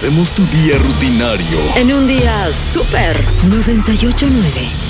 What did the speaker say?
Hacemos tu día rutinario en un día súper. 98.9